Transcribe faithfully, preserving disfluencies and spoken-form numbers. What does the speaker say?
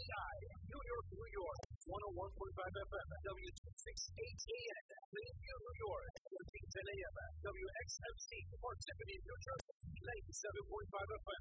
I, New York, New York, one oh one point five F M, W two sixty-eight A M, Plainview, New York, fourteen ten A M, W X M C, Parsippany, New Jersey, ninety-seven point five F M,